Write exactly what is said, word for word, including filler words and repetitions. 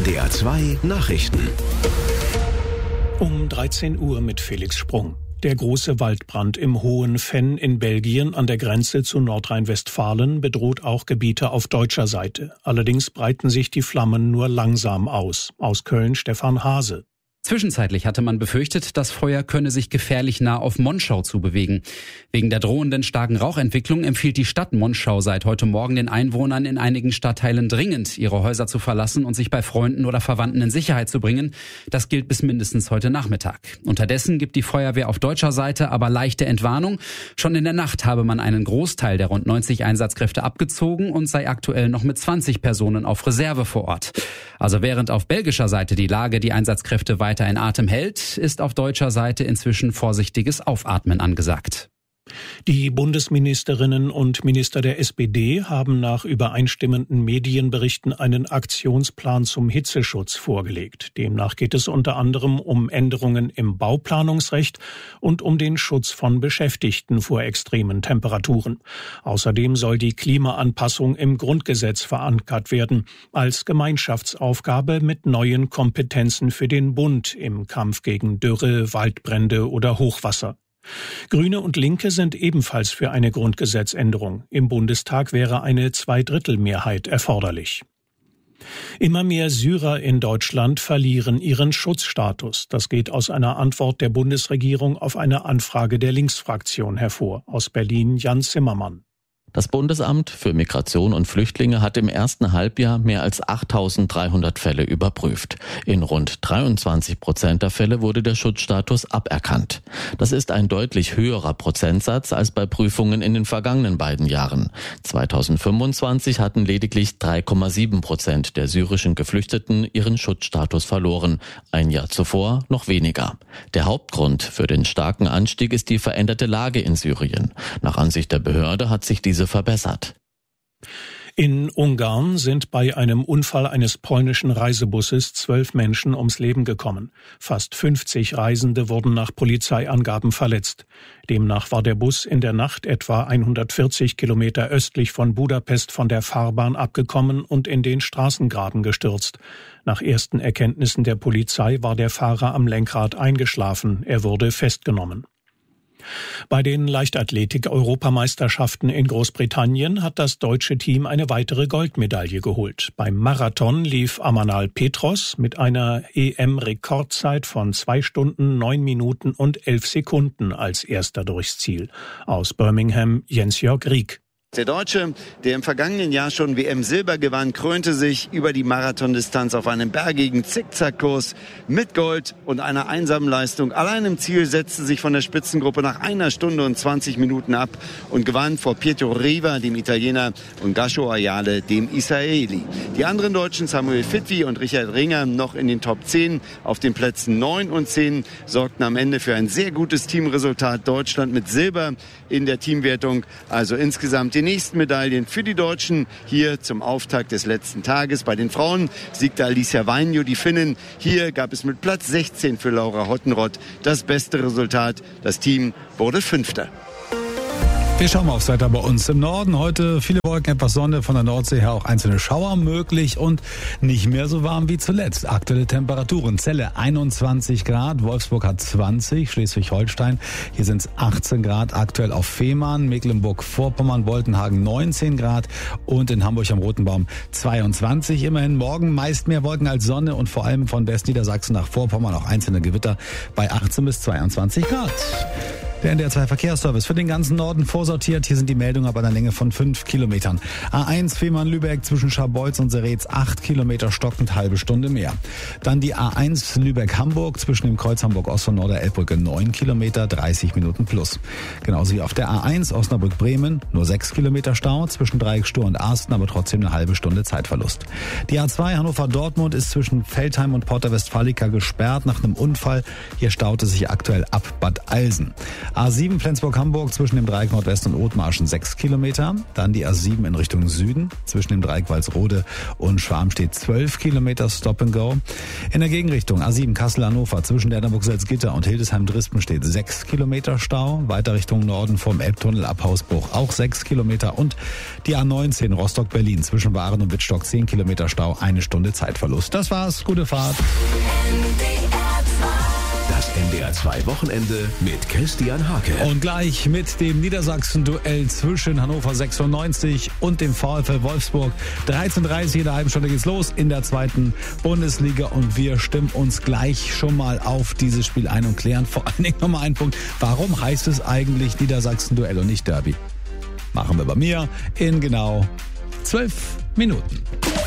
N D R zwei Nachrichten. Um dreizehn Uhr mit Felix Sprung. Der große Waldbrand im Hohen Venn in Belgien an der Grenze zu Nordrhein-Westfalen bedroht auch Gebiete auf deutscher Seite. Allerdings breiten sich die Flammen nur langsam aus. Aus Köln Stefan Hase. Zwischenzeitlich hatte man befürchtet, das Feuer könne sich gefährlich nah auf Monschau zubewegen. Wegen der drohenden starken Rauchentwicklung empfiehlt die Stadt Monschau seit heute Morgen den Einwohnern in einigen Stadtteilen dringend, ihre Häuser zu verlassen und sich bei Freunden oder Verwandten in Sicherheit zu bringen. Das gilt bis mindestens heute Nachmittag. Unterdessen gibt die Feuerwehr auf deutscher Seite aber leichte Entwarnung. Schon in der Nacht habe man einen Großteil der rund neunzig Einsatzkräfte abgezogen und sei aktuell noch mit zwanzig Personen auf Reserve vor Ort. Also während auf belgischer Seite die Lage die Einsatzkräfte weiter in Atem hält, ist auf deutscher Seite inzwischen vorsichtiges Aufatmen angesagt. Die Bundesministerinnen und Minister der S P D haben nach übereinstimmenden Medienberichten einen Aktionsplan zum Hitzeschutz vorgelegt. Demnach geht es unter anderem um Änderungen im Bauplanungsrecht und um den Schutz von Beschäftigten vor extremen Temperaturen. Außerdem soll die Klimaanpassung im Grundgesetz verankert werden, als Gemeinschaftsaufgabe mit neuen Kompetenzen für den Bund im Kampf gegen Dürre, Waldbrände oder Hochwasser. Grüne und Linke sind ebenfalls für eine Grundgesetzänderung. Im Bundestag wäre eine Zweidrittelmehrheit erforderlich. Immer mehr Syrer in Deutschland verlieren ihren Schutzstatus. Das geht aus einer Antwort der Bundesregierung auf eine Anfrage der Linksfraktion hervor. Aus Berlin Jan Zimmermann. Das Bundesamt für Migration und Flüchtlinge hat im ersten Halbjahr mehr als achttausenddreihundert Fälle überprüft. In rund dreiundzwanzig Prozent der Fälle wurde der Schutzstatus aberkannt. Das ist ein deutlich höherer Prozentsatz als bei Prüfungen in den vergangenen beiden Jahren. zweitausendfünfundzwanzig hatten lediglich drei Komma sieben Prozent der syrischen Geflüchteten ihren Schutzstatus verloren. Ein Jahr zuvor noch weniger. Der Hauptgrund für den starken Anstieg ist die veränderte Lage in Syrien. Nach Ansicht der Behörde hat sich diese verbessert. In Ungarn sind bei einem Unfall eines polnischen Reisebusses zwölf Menschen ums Leben gekommen. Fast fünfzig Reisende wurden nach Polizeiangaben verletzt. Demnach war der Bus in der Nacht etwa hundertvierzig Kilometer östlich von Budapest von der Fahrbahn abgekommen und in den Straßengraben gestürzt. Nach ersten Erkenntnissen der Polizei war der Fahrer am Lenkrad eingeschlafen. Er wurde festgenommen. Bei den Leichtathletik-Europameisterschaften in Großbritannien hat das deutsche Team eine weitere Goldmedaille geholt. Beim Marathon lief Amanal Petros mit einer E M-Rekordzeit von zwei Stunden, neun Minuten und elf Sekunden als erster durchs Ziel. Aus Birmingham Jens-Jörg Rieck. Der Deutsche, der im vergangenen Jahr schon W M-Silber gewann, krönte sich über die Marathondistanz auf einem bergigen Zickzackkurs mit Gold und einer einsamen Leistung. Allein im Ziel setzte sich von der Spitzengruppe nach einer Stunde und zwanzig Minuten ab und gewann vor Pietro Riva, dem Italiener, und Gasho Ayale, dem Israeli. Die anderen Deutschen, Samuel Fitwi und Richard Ringer, noch in den Top zehn. Auf den Plätzen neun und zehn sorgten am Ende für ein sehr gutes Teamresultat. Deutschland mit Silber in der Teamwertung, also insgesamt die nächsten Medaillen für die Deutschen hier zum Auftakt des letzten Tages. Bei den Frauen siegte Alicia Vainio, die Finnin. Hier gab es mit Platz sechzehn für Laura Hottenrott das beste Resultat. Das Team wurde Fünfter. Wir schauen mal aufs Wetter bei uns im Norden. Heute viele Wolken, etwas Sonne, von der Nordsee her auch einzelne Schauer möglich und nicht mehr so warm wie zuletzt. Aktuelle Temperaturen: Celle einundzwanzig Grad, Wolfsburg hat zwanzig, Schleswig-Holstein, hier sind es achtzehn Grad, aktuell auf Fehmarn, Mecklenburg-Vorpommern, Boltenhagen neunzehn Grad und in Hamburg am Roten Baum zweiundzwanzig. Immerhin morgen meist mehr Wolken als Sonne und vor allem von Westniedersachsen nach Vorpommern auch einzelne Gewitter bei achtzehn bis zweiundzwanzig Grad. Der N D R zwei Verkehrsservice für den ganzen Norden vorsortiert. Hier sind die Meldungen ab einer Länge von fünf Kilometern. A eins Fehmarn-Lübeck zwischen Scharbeutz und Seretz acht Kilometer stockend, halbe Stunde mehr. Dann die A eins Lübeck-Hamburg zwischen dem Kreuz Hamburg-Ost und Norder-Elbbrücke neun Kilometer, dreißig Minuten plus. Genauso wie auf der A eins Osnabrück-Bremen nur sechs Kilometer Stau zwischen Dreieckstur und Arsten, aber trotzdem eine halbe Stunde Zeitverlust. Die A zwei Hannover-Dortmund ist zwischen Veltheim und Porta Westfalica gesperrt nach einem Unfall. Hier staute sich aktuell ab Bad Alsen. A sieben Flensburg-Hamburg zwischen dem Dreieck Nordwest und Othmarschen sechs Kilometer. Dann die A sieben in Richtung Süden zwischen dem Dreieck Walsrode und Schwarmstedt zwölf Kilometer Stop and Go. In der Gegenrichtung A sieben Kassel-Hannover zwischen Derneburg-Salzgitter und Hildesheim-Drispen steht sechs Kilometer Stau. Weiter Richtung Norden vom Elbtunnel ab Hausbruch auch sechs Kilometer. Und die A neunzehn Rostock-Berlin zwischen Waren und Wittstock zehn Kilometer Stau, eine Stunde Zeitverlust. Das war's. Gute Fahrt. Das N D R zwei Wochenende mit Christian Hake. Und gleich mit dem Niedersachsen-Duell zwischen Hannover sechsundneunzig und dem VfL Wolfsburg. dreizehn Uhr dreißig in der halben Stunde geht's los in der zweiten Bundesliga und wir stimmen uns gleich schon mal auf dieses Spiel ein und klären vor allen Dingen nochmal einen Punkt. Warum heißt es eigentlich Niedersachsen-Duell und nicht Derby? Machen wir bei mir in genau zwölf Minuten.